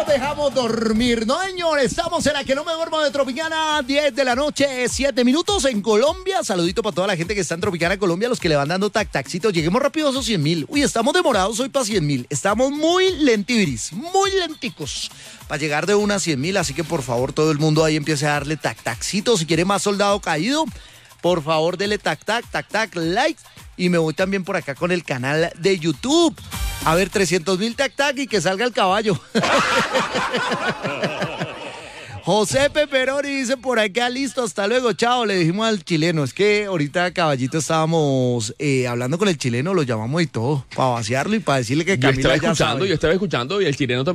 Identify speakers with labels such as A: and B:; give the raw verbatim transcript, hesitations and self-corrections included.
A: los dejamos dormir, ¿no, señor? Estamos en la que no me duermo de Tropicana, diez de la noche, siete minutos en Colombia. Saludito para toda la gente que está en Tropicana, Colombia, los que le van dando tac-tacitos. Lleguemos rápido a esos cien mil. Uy, estamos demorados hoy para cien mil. Estamos muy lentibiris, muy lenticos para llegar de una a cien mil. Así que, por favor, todo el mundo ahí empiece a darle tac-tacitos. Si quiere más soldado caído, por favor, dele tac-tac, tac-tac, like. Y me voy también por acá con el canal de YouTube. A ver, trescientos mil tac-tac y que salga el caballo. José Peperoni dice por acá, listo, hasta luego, chao, le dijimos al chileno. Es que ahorita, caballito, estábamos eh, hablando con el chileno, lo llamamos y todo, para vaciarlo y para decirle que Camila
B: yo estaba
A: ya
B: escuchando,
A: sabe.
B: Yo estaba escuchando y el chileno también.